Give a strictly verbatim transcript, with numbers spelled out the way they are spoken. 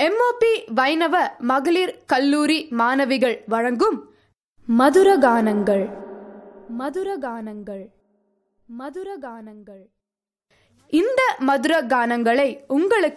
MOP வைணவ மகளிர் கல்லூரி மாணவிகள் வழங்கும் மதுரகானங்கள் மதுரகானங்கள் மதுரகானங்கள் இந்த மதுர கானங்களை உங்களுக்கு